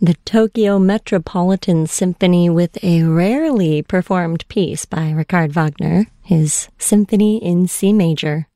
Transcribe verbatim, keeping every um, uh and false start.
the Tokyo Metropolitan Symphony with a rarely performed piece by Richard Wagner, his Symphony in C Major.